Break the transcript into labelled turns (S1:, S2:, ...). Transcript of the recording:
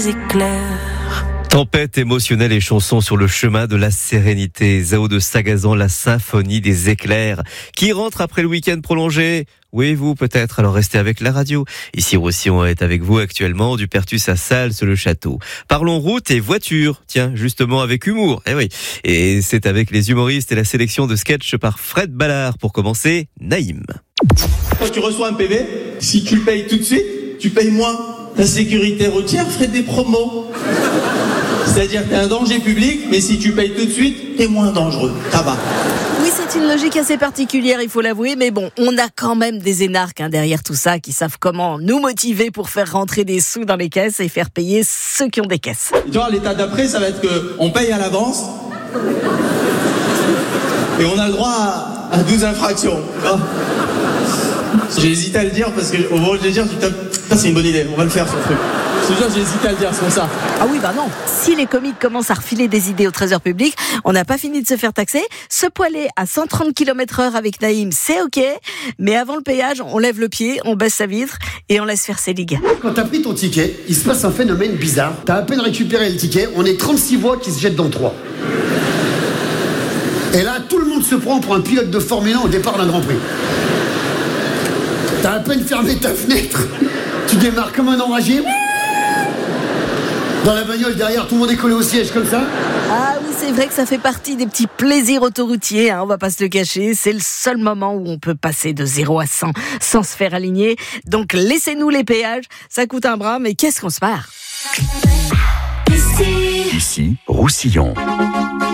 S1: éclairs.
S2: Tempête émotionnelle et chansons sur le chemin de la sérénité. Zao de Sagazan, la symphonie des éclairs. Qui rentre après le week-end prolongé? Oui, vous peut-être, alors restez avec la radio. Ici Roussillon est avec vous actuellement, du Pertus à Sals-le-Château. Parlons route et voiture, tiens, justement avec humour. Eh oui, et c'est avec les humoristes et la sélection de sketchs par Fred Ballard. Pour commencer, Naïm.
S3: Quand tu reçois un PV, si tu le payes tout de suite, tu payes moins. La sécurité routière ferait des promos. C'est-à-dire que t'es un danger public, mais si tu payes tout de suite, t'es moins dangereux. Ça va.
S4: Oui, c'est une logique assez particulière, il faut l'avouer, mais bon, on a quand même des énarques derrière tout ça qui savent comment nous motiver pour faire rentrer des sous dans les caisses et faire payer ceux qui ont des caisses.
S3: Tu vois, l'état d'après, ça va être qu'on paye à l'avance et on a le droit à 12 infractions. J'ai hésité à le dire parce qu'au moment de le dire, ça c'est une bonne idée, on va le faire ce truc. C'est juste, j'ai hésité à le dire, c'est pour ça.
S4: Ah oui, bah non. Si les comiques commencent à refiler des idées au trésor public, on n'a pas fini de se faire taxer. Se poiler à 130 km/h avec Naïm, c'est ok. Mais avant le péage, on lève le pied, on baisse sa vitre et on laisse faire ses ligues.
S5: Quand t'as pris ton ticket, il se passe un phénomène bizarre. T'as à peine récupéré le ticket, on est 36 voix qui se jettent dans 3. Et là, tout le monde se prend pour un pilote de Formule 1 au départ d'un Grand Prix. T'as à peine fermé ta fenêtre, tu démarres comme un enragé. Dans la bagnole derrière, tout le monde est collé au siège comme ça.
S4: Ah oui, c'est vrai que ça fait partie des petits plaisirs autoroutiers, on va pas se le cacher. C'est le seul moment où on peut passer de 0 à 100 sans se faire aligner. Donc laissez-nous les péages, ça coûte un bras, mais qu'est-ce qu'on se marre.
S1: Ici,
S6: Roussillon.